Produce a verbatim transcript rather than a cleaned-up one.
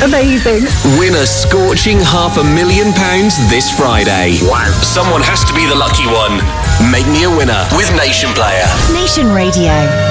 Amazing. Win a scorching half a million pounds this Friday. Wow. Someone has to be the lucky one. Make me a winner with Nation Player. Nation Radio.